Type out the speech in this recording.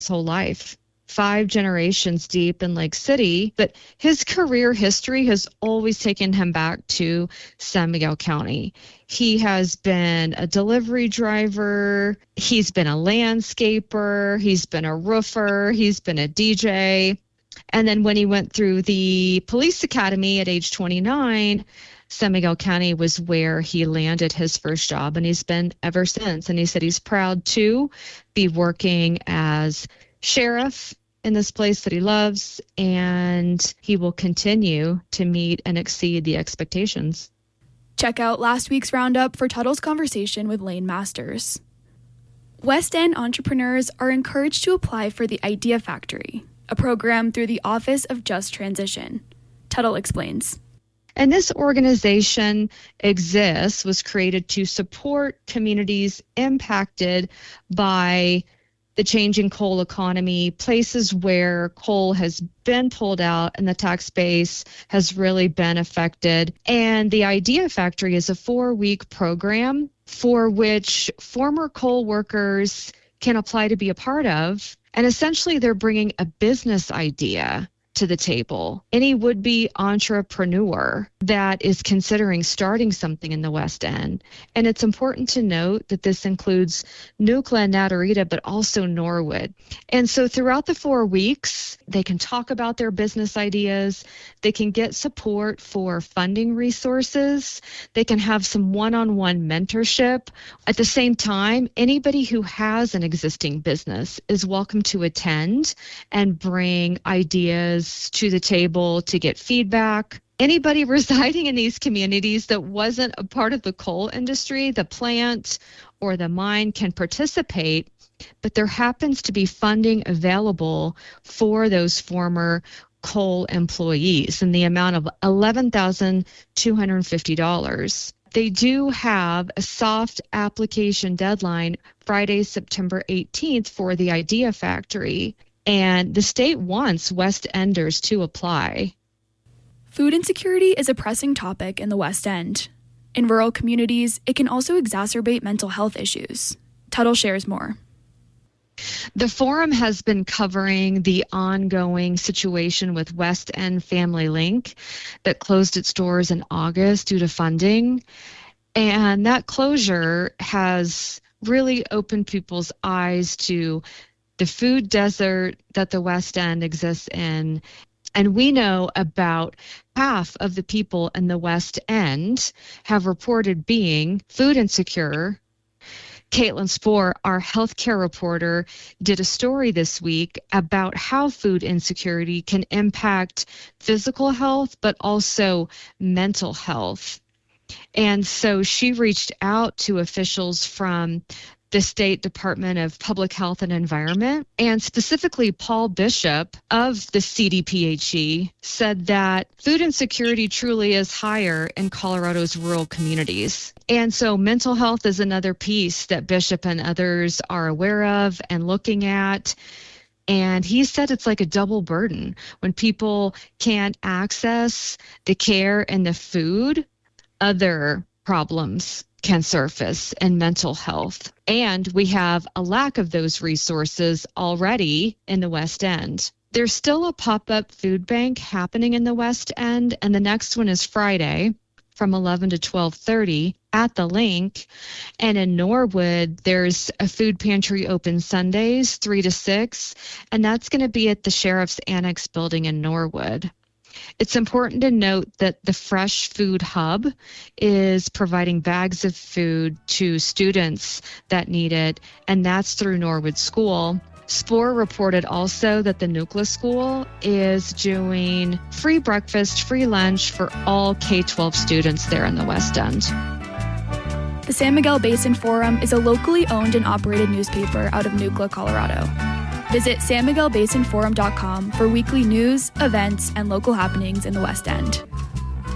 his whole life, 5 generations deep in Lake City, but his career history has always taken him back to San Miguel County. He has been a delivery driver, he's been a landscaper, he's been a roofer, he's been a DJ. And then when he went through the police academy at age 29, San Miguel County was where he landed his first job, and he's been ever since. And he said he's proud to be working as sheriff in this place that he loves, and he will continue to meet and exceed the expectations. Check out last week's roundup for Tuttle's conversation with Lane Masters. West End entrepreneurs are encouraged to apply for the Idea Factory, a program through the Office of Just Transition. Tuttle explains. And this organization was created to support communities impacted by the changing coal economy, places where coal has been pulled out and the tax base has really been affected. And the Idea Factory is a 4-week program for which former coal workers can apply to be a part of. And essentially, they're bringing a business idea to the table. Any would-be entrepreneur that is considering starting something in the West End. And it's important to note that this includes Nucla and Natarita, but also Norwood. And so throughout the 4 weeks, they can talk about their business ideas. They can get support for funding resources. They can have some one-on-one mentorship. At the same time, anybody who has an existing business is welcome to attend and bring ideas to the table to get feedback. Anybody residing in these communities that wasn't a part of the coal industry, the plant, or the mine can participate, but there happens to be funding available for those former coal employees in the amount of $11,250. They do have a soft application deadline, Friday, September 18th, for the Idea Factory. And the state wants West Enders to apply. Food insecurity is a pressing topic in the West End. In rural communities, it can also exacerbate mental health issues. Tuttle shares more. The forum has been covering the ongoing situation with West End Family Link that closed its doors in August due to funding. And that closure has really opened people's eyes to the food desert that the West End exists in. And we know about half of the people in the West End have reported being food insecure. Caitlin Spohr, our healthcare reporter, did a story this week about how food insecurity can impact physical health, but also mental health. And so she reached out to officials from the State Department of Public Health and Environment, and specifically Paul Bishop of the CDPHE said that food insecurity truly is higher in Colorado's rural communities. And so mental health is another piece that Bishop and others are aware of and looking at. And he said it's like a double burden. When people can't access the care and the food, other problems can surface in mental health. And we have a lack of those resources already in the West End. There's still a pop-up food bank happening in the West End, and the next one is Friday from 11 to 12:30 at the Link. And in Norwood, there's a food pantry open Sundays, 3 to 6, and that's going to be at the Sheriff's Annex building in Norwood. It's important to note that the Fresh Food Hub is providing bags of food to students that need it, and that's through Norwood School. Spohr reported also that the Nucla School is doing free breakfast, free lunch for all K-12 students there in the West End. The San Miguel Basin Forum is a locally owned and operated newspaper out of Nucla, Colorado. Visit sanmiguelbasinforum.com for weekly news, events, and local happenings in the West End.